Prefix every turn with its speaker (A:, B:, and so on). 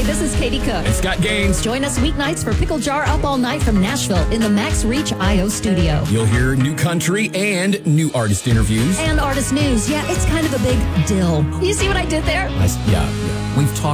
A: this is Katie Cook.
B: And Scott Gaines.
A: Join us weeknights for Pickle Jar Up All Night from Nashville in the Max Reach IO studio.
B: You'll hear new country and new artist interviews.
A: And artist news. Yeah, it's kind of a big deal. You see what I did there?
B: Yeah. We've talked